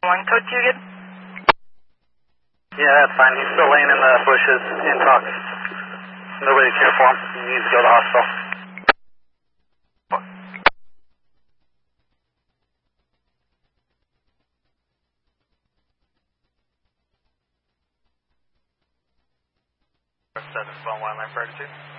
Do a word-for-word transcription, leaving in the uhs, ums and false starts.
One code two good? Yeah, that's fine. He's still laying in the bushes in talks. Nobody to care for him. He needs to go to the hospital. seven, phone one line for two.